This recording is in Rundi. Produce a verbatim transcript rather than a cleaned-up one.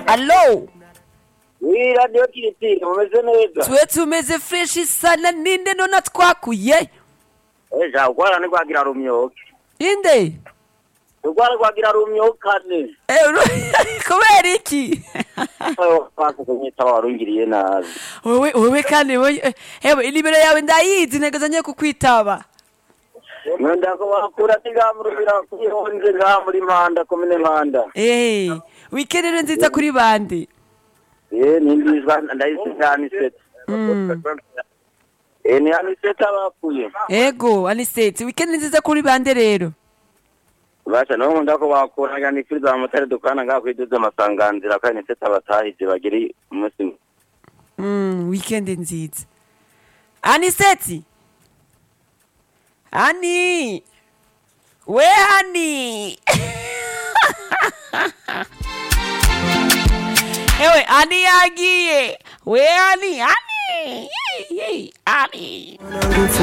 Allo. Oui, radio Kiritiri, mumeze neza. Twe tumeze fresh sana ninde nona twakuye? Eh, ja ugwara ni kwagira rumyoke. Inde? Ugwara kwagira rumyokane. Eh, kubera iki? Pako kunyita warungiriye nabi. Wewe wewe kandi wewe hewe ilibere yawe ndayizi negazanye kukwitaba. Mwenda ko wakura tingamurubira kuyonze nga muri Mpanda komine Mpanda. Eh, weekend nziza kuri bande. Eh, nindizwa ndayisigana set. Mm. Eh, ni aniseta bapuye. Ego, anisete. Weekend nziza kuri bande rero. Basha no ndako wakura yani kwiza amotari dukana nga kwiduza amasanganzira kandi seta batahije bagiri umunsi. Mm, weekend nziza. Anisete. Ani. We ani. Ewe ani yagiye. We ani ani. Ani.